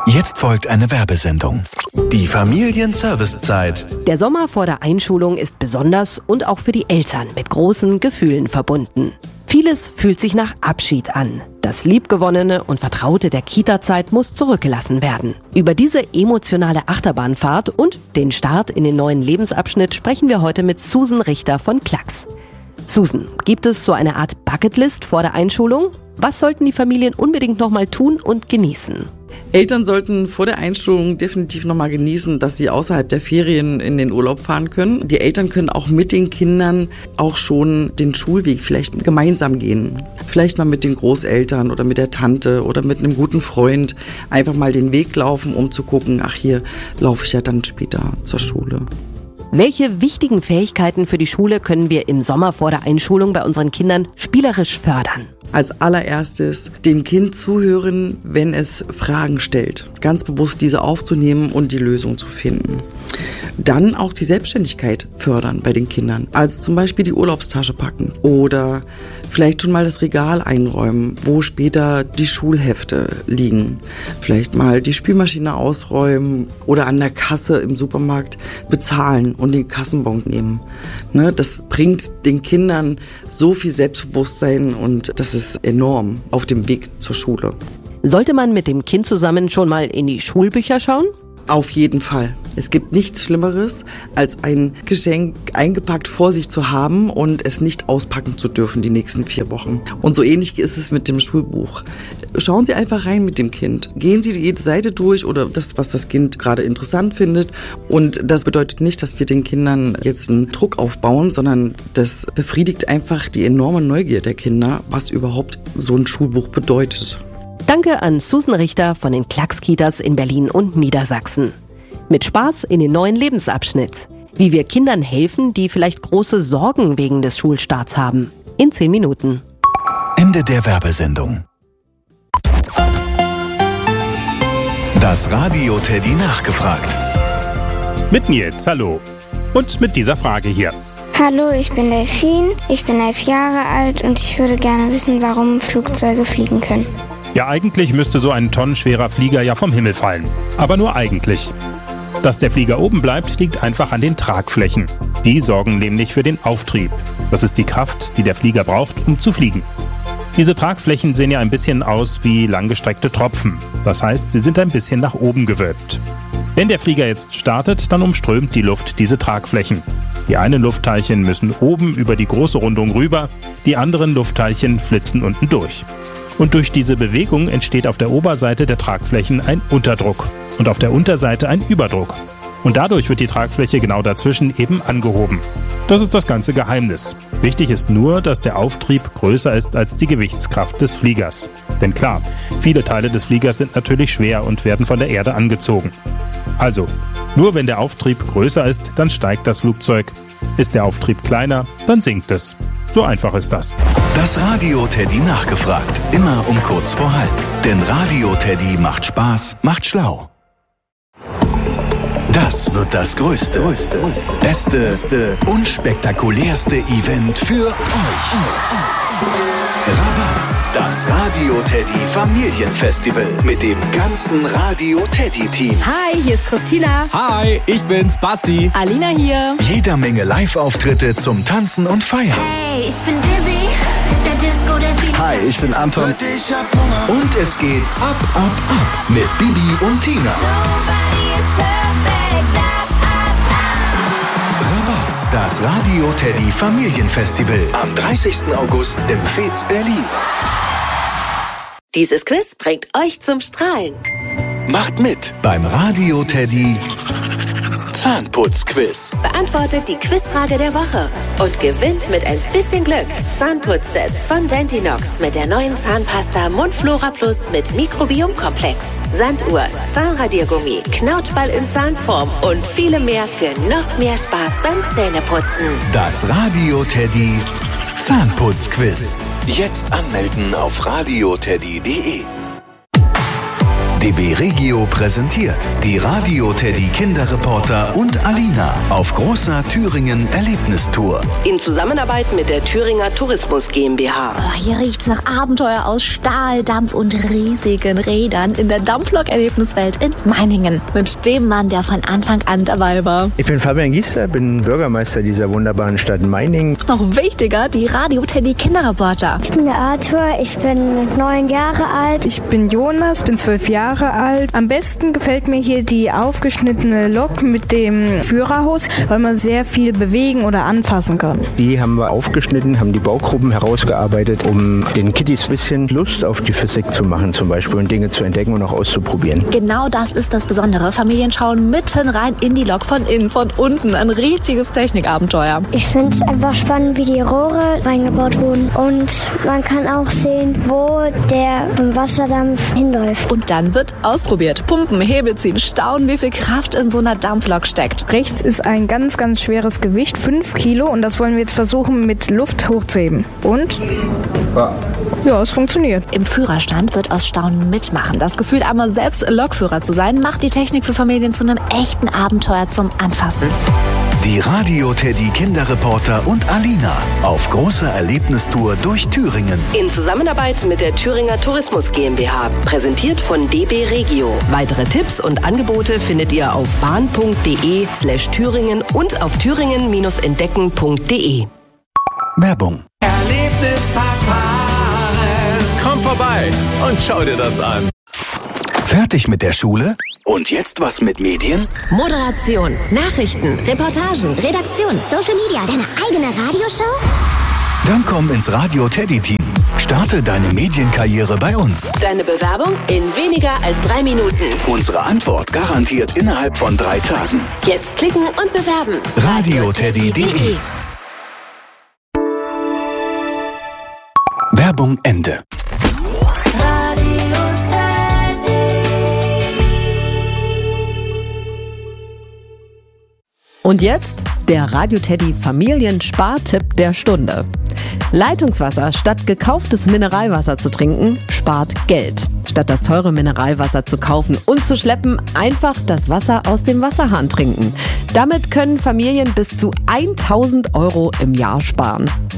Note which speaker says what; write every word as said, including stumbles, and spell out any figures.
Speaker 1: Jetzt folgt eine Werbesendung. Die Familienservicezeit.
Speaker 2: Der Sommer vor der Einschulung ist besonders und auch für die Eltern mit großen Gefühlen verbunden. Vieles fühlt sich nach Abschied an. Das Liebgewonnene und Vertraute der Kita-Zeit muss zurückgelassen werden. Über diese emotionale Achterbahnfahrt und den Start in den neuen Lebensabschnitt sprechen wir heute mit Susan Richter von Klacks. Susan, gibt es so eine Art Bucketlist vor der Einschulung? Was sollten die Familien unbedingt nochmal tun und genießen?
Speaker 3: Eltern sollten vor der Einschulung definitiv nochmal genießen, dass sie außerhalb der Ferien in den Urlaub fahren können. Die Eltern können auch mit den Kindern auch schon den Schulweg vielleicht gemeinsam gehen. Vielleicht mal mit den Großeltern oder mit der Tante oder mit einem guten Freund einfach mal den Weg laufen, um zu gucken, ach, hier laufe ich ja dann später zur Schule.
Speaker 2: Welche wichtigen Fähigkeiten für die Schule können wir im Sommer vor der Einschulung bei unseren Kindern spielerisch fördern?
Speaker 3: Als allererstes dem Kind zuhören, wenn es Fragen stellt. Ganz bewusst diese aufzunehmen und die Lösung zu finden. Dann auch die Selbstständigkeit fördern bei den Kindern. Also zum Beispiel die Urlaubstasche packen oder vielleicht schon mal das Regal einräumen, wo später die Schulhefte liegen. Vielleicht mal die Spülmaschine ausräumen oder an der Kasse im Supermarkt bezahlen und den Kassenbon nehmen. Ne, das bringt den Kindern so viel Selbstbewusstsein und das ist enorm auf dem Weg zur Schule.
Speaker 2: Sollte man mit dem Kind zusammen schon mal in die Schulbücher schauen?
Speaker 3: Auf jeden Fall. Es gibt nichts Schlimmeres, als ein Geschenk eingepackt vor sich zu haben und es nicht auspacken zu dürfen die nächsten vier Wochen. Und so ähnlich ist es mit dem Schulbuch. Schauen Sie einfach rein mit dem Kind. Gehen Sie jede Seite durch oder das, was das Kind gerade interessant findet. Und das bedeutet nicht, dass wir den Kindern jetzt einen Druck aufbauen, sondern das befriedigt einfach die enorme Neugier der Kinder, was überhaupt so ein Schulbuch bedeutet.
Speaker 2: Danke an Susan Richter von den Klacks-Kitas in Berlin und Niedersachsen. Mit Spaß in den neuen Lebensabschnitt. Wie wir Kindern helfen, die vielleicht große Sorgen wegen des Schulstarts haben. In zehn Minuten.
Speaker 1: Ende der Werbesendung. Das Radio Teddy nachgefragt.
Speaker 4: Mit Nils, hallo. Und mit dieser Frage hier.
Speaker 5: Hallo, ich bin Delphine, ich bin elf Jahre alt und ich würde gerne wissen, warum Flugzeuge fliegen können.
Speaker 4: Ja, eigentlich müsste so ein tonnenschwerer Flieger ja vom Himmel fallen. Aber nur eigentlich. Dass der Flieger oben bleibt, liegt einfach an den Tragflächen. Die sorgen nämlich für den Auftrieb. Das ist die Kraft, die der Flieger braucht, um zu fliegen. Diese Tragflächen sehen ja ein bisschen aus wie langgestreckte Tropfen. Das heißt, sie sind ein bisschen nach oben gewölbt. Wenn der Flieger jetzt startet, dann umströmt die Luft diese Tragflächen. Die einen Luftteilchen müssen oben über die große Rundung rüber, die anderen Luftteilchen flitzen unten durch. Und durch diese Bewegung entsteht auf der Oberseite der Tragflächen ein Unterdruck und auf der Unterseite ein Überdruck. Und dadurch wird die Tragfläche genau dazwischen eben angehoben. Das ist das ganze Geheimnis. Wichtig ist nur, dass der Auftrieb größer ist als die Gewichtskraft des Fliegers. Denn klar, viele Teile des Fliegers sind natürlich schwer und werden von der Erde angezogen. Also, nur wenn der Auftrieb größer ist, dann steigt das Flugzeug. Ist der Auftrieb kleiner, dann sinkt es. So einfach ist das.
Speaker 1: Das Radio Teddy nachgefragt. Immer um kurz vor halb. Denn Radio Teddy macht Spaß, macht schlau. Das wird das größte, größte beste, beste und spektakulärste Event für euch. Rabatz, das Radio Teddy Familienfestival mit dem ganzen Radio Teddy Team.
Speaker 6: Hi, hier ist Christina.
Speaker 7: Hi, ich bin's, Basti.
Speaker 6: Alina hier.
Speaker 1: Jeder Menge Live-Auftritte zum Tanzen und Feiern.
Speaker 8: Hey, ich bin Dizzy, der Disco, der Fieber.
Speaker 1: Hi, ich bin Anton. Und es geht ab, ab, ab mit Bibi und Tina. Rabatz, das Radio Teddy Familienfestival am dreißigsten August im Fez Berlin.
Speaker 9: Dieses Quiz bringt euch zum Strahlen.
Speaker 1: Macht mit beim Radio Teddy Zahnputzquiz.
Speaker 9: Beantwortet die Quizfrage der Woche und gewinnt mit ein bisschen Glück Zahnputzsets von Dentinox mit der neuen Zahnpasta Mundflora Plus mit Mikrobiomkomplex, Sanduhr, Zahnradiergummi, Knautschball in Zahnform und viele mehr für noch mehr Spaß beim Zähneputzen.
Speaker 1: Das Radio Teddy Zahnputzquiz. Jetzt anmelden auf radioteddy punkt de. D B Regio präsentiert die Radio Teddy Kinderreporter und Alina auf großer Thüringen Erlebnistour.
Speaker 2: In Zusammenarbeit mit der Thüringer Tourismus GmbH.
Speaker 10: Oh, hier riecht's nach Abenteuer aus Stahl, Dampf und riesigen Rädern in der Dampflok-Erlebniswelt in Meiningen. Mit dem Mann, der von Anfang an dabei war.
Speaker 11: Ich bin Fabian Giester, bin Bürgermeister dieser wunderbaren Stadt Meiningen.
Speaker 10: Noch wichtiger, die Radio Teddy Kinderreporter.
Speaker 5: Ich bin der Arthur, ich bin neun Jahre alt.
Speaker 12: Ich bin Jonas, bin zwölf Jahre alt. Am besten gefällt mir hier die aufgeschnittene Lok mit dem Führerhaus, weil man sehr viel bewegen oder anfassen kann.
Speaker 11: Die haben wir aufgeschnitten, haben die Baugruppen herausgearbeitet, um den Kiddies ein bisschen Lust auf die Physik zu machen zum Beispiel und Dinge zu entdecken und auch auszuprobieren.
Speaker 10: Genau das ist das Besondere. Familien schauen mitten rein in die Lok, von innen, von unten. Ein richtiges Technikabenteuer.
Speaker 5: Ich finde es einfach spannend, wie die Rohre reingebaut wurden. Und man kann auch sehen, wo der Wasserdampf hinläuft.
Speaker 10: Und dann wird ausprobiert. Pumpen, Hebel ziehen, staunen, wie viel Kraft in so einer Dampflok steckt.
Speaker 12: Rechts ist ein ganz, ganz schweres Gewicht, fünf Kilo. Und das wollen wir jetzt versuchen, mit Luft hochzuheben. Und? Ja, es funktioniert.
Speaker 10: Im Führerstand wird aus Staunen mitmachen. Das Gefühl, einmal selbst Lokführer zu sein, macht die Technik für Familien zu einem echten Abenteuer zum Anfassen.
Speaker 1: Die Radio Teddy Kinderreporter und Alina auf großer Erlebnistour durch Thüringen.
Speaker 2: In Zusammenarbeit mit der Thüringer Tourismus GmbH. Präsentiert von D B Regio. Weitere Tipps und Angebote findet ihr auf bahn.de slash Thüringen und auf thüringen Bindestrich entdecken Punkt de.
Speaker 1: Werbung.
Speaker 7: Erlebnispark Maren. Komm vorbei und schau dir das an.
Speaker 1: Fertig mit der Schule? Und jetzt was mit Medien?
Speaker 8: Moderation, Nachrichten, Reportagen, Redaktion, Social Media, deine eigene Radioshow?
Speaker 1: Dann komm ins Radio Teddy Team. Starte deine Medienkarriere bei uns.
Speaker 8: Deine Bewerbung in weniger als drei Minuten.
Speaker 1: Unsere Antwort garantiert innerhalb von drei Tagen.
Speaker 8: Jetzt klicken und bewerben.
Speaker 1: radio teddy punkt de. Werbung Ende.
Speaker 13: Und jetzt der Radio Teddy Familienspartipp der Stunde. Leitungswasser statt gekauftes Mineralwasser zu trinken, spart Geld. Statt das teure Mineralwasser zu kaufen und zu schleppen, einfach das Wasser aus dem Wasserhahn trinken. Damit können Familien bis zu tausend Euro im Jahr sparen.